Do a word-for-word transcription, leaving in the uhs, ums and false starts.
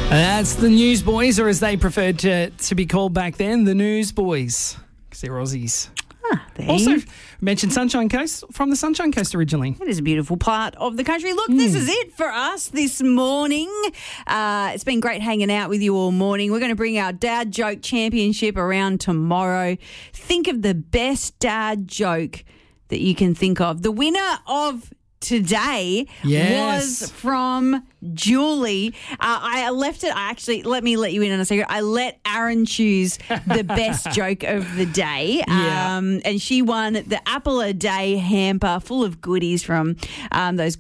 That's the Newsboys, or as they preferred to, to be called back then, the Newsboys, because they're Aussies. Ah, there Also you- mentioned Sunshine Coast, from the Sunshine Coast originally. It is a beautiful part of the country. Look, this is it for us this morning. Uh, it's been great hanging out with you all morning. We're going to bring our Dad Joke Championship around tomorrow. Think of the best dad joke that you can think of. The winner of today Yes. was from Julie. Uh, I left it. I actually, let me let you in on a secret. I let Aaron choose the best joke of the day. Yeah. Um, and she won the Apple a Day hamper full of goodies from um, those